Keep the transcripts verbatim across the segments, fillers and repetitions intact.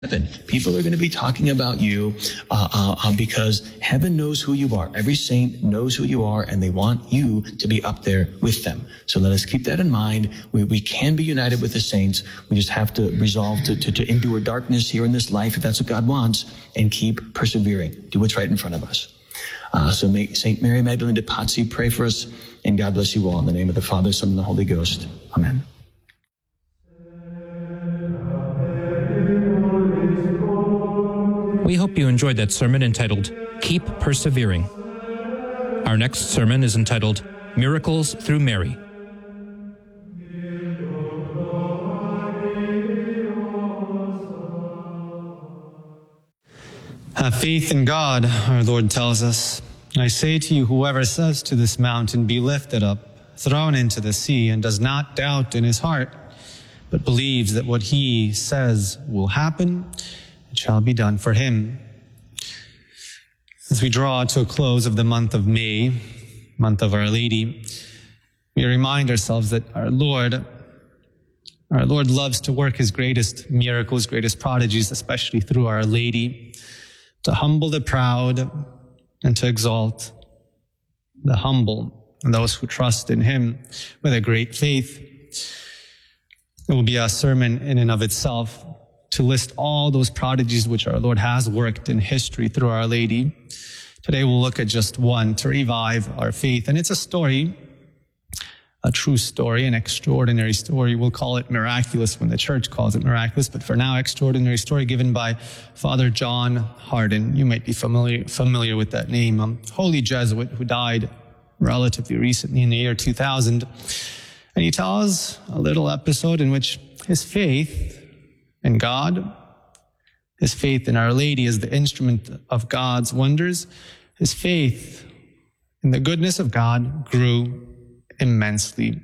heaven. People are going to be talking about you uh, uh, uh, because heaven knows who you are. Every saint knows who you are, and they want you to be up there with them. So let us keep that in mind. We, we can be united with the saints. We just have to resolve to, to, to endure darkness here in this life, if that's what God wants, and keep persevering. Do what's right in front of us. Uh, so may Saint Mary Magdalene de Pazzi pray for us, and God bless you all. In the name of the Father, Son, and the Holy Ghost. Amen. We hope you enjoyed that sermon entitled, Keep Persevering. Our next sermon is entitled, Miracles Through Mary. Have faith in God, our Lord tells us. I say to you, whoever says to this mountain, be lifted up, thrown into the sea, and does not doubt in his heart, but believes that what he says will happen, it shall be done for him. As we draw to a close of the month of May, month of Our Lady, we remind ourselves that our Lord, our Lord loves to work his greatest miracles, greatest prodigies, especially through Our Lady, to humble the proud and to exalt the humble and those who trust in him with a great faith. It will be a sermon in and of itself to list all those prodigies which our Lord has worked in history through Our Lady. Today we'll look at just one to revive our faith. And it's a story, a true story, an extraordinary story. We'll call it miraculous when the church calls it miraculous, but for now, extraordinary story given by Father John Hardon. You might be familiar, familiar with that name, a holy Jesuit who died relatively recently in the year two thousand. And he tells a little episode in which his faith in God, his faith in Our Lady as the instrument of God's wonders, his faith in the goodness of God grew immensely.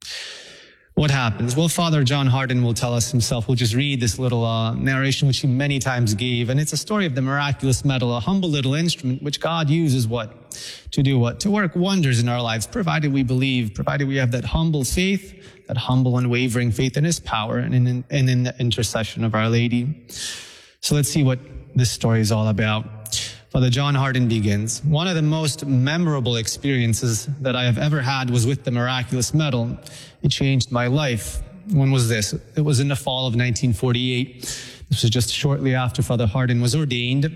What happens? Well, Father John Hardon will tell us himself. We'll just read this little uh, narration which he many times gave, and it's a story of the miraculous medal, a humble little instrument which God uses what? To do what? To work wonders in our lives, provided we believe, provided we have that humble faith, that humble unwavering faith in his power and in, and in the intercession of Our Lady. So let's see what this story is all about. Father John Hardon begins. One of the most memorable experiences that I have ever had was with the miraculous medal. It changed my life. When was this? It was in the fall of nineteen forty-eight. This was just shortly after Father Hardon was ordained.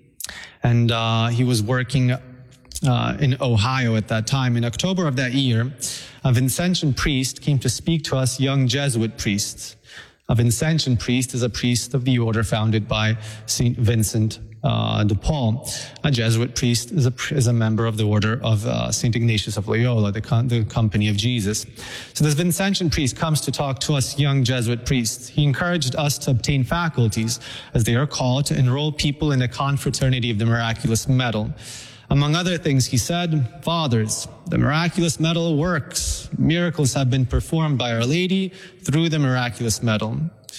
And uh, he was working uh, in Ohio at that time. In October of that year, a Vincentian priest came to speak to us young Jesuit priests. A Vincentian priest is a priest of the order founded by Saint Vincent uh, de Paul. A Jesuit priest is a, is a member of the order of uh, Saint Ignatius of Loyola, the, con- the Company of Jesus. So this Vincentian priest comes to talk to us young Jesuit priests. He encouraged us to obtain faculties, as they are called, to enroll people in the confraternity of the miraculous medal. Among other things, he said, Fathers, the miraculous medal works. Miracles have been performed by Our Lady through the miraculous medal.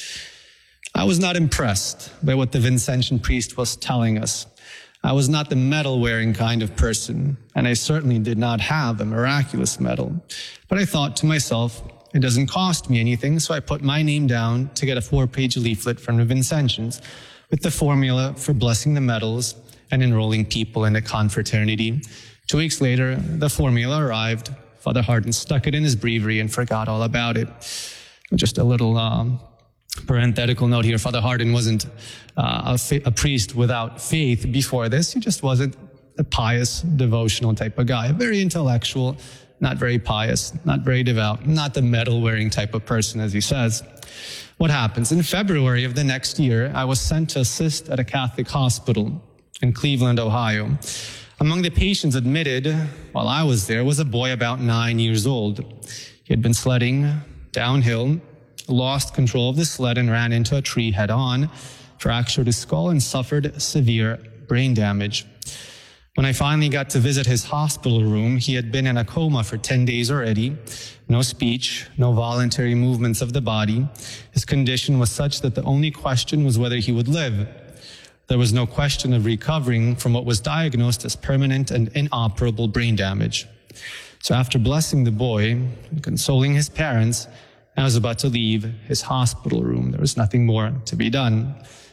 I was not impressed by what the Vincentian priest was telling us. I was not the medal-wearing kind of person, and I certainly did not have a miraculous medal. But I thought to myself, it doesn't cost me anything, so I put my name down to get a four-page leaflet from the Vincentians with the formula for blessing the medals and enrolling people in the confraternity. Two weeks later, the formula arrived. Father Hardon stuck it in his breviary and forgot all about it. Just a little um, parenthetical note here. Father Hardon wasn't uh, a, fa- a priest without faith before this. He just wasn't a pious, devotional type of guy. Very intellectual, not very pious, not very devout, not the medal-wearing type of person, as he says. What happens? In February of the next year, I was sent to assist at a Catholic hospital in Cleveland, Ohio. Among the patients admitted while I was there was a boy about nine years old. He had been sledding downhill, lost control of the sled and ran into a tree head-on, fractured his skull and suffered severe brain damage. When I finally got to visit his hospital room, he had been in a coma for ten days already. No speech, no voluntary movements of the body. His condition was such that the only question was whether he would live. There was no question of recovering from what was diagnosed as permanent and inoperable brain damage. So after blessing the boy and consoling his parents, I was about to leave his hospital room. There was nothing more to be done.